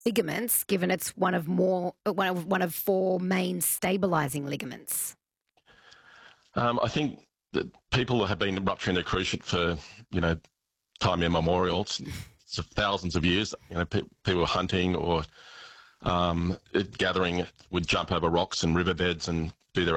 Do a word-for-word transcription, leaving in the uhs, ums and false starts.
ligaments, given it's one of more one of one of four main stabilising ligaments? Um, I think that people have been rupturing their cruciate for, you know, time immemorial, it's, it's thousands of years. You know, pe- people hunting or um, it, gathering would jump over rocks and riverbeds and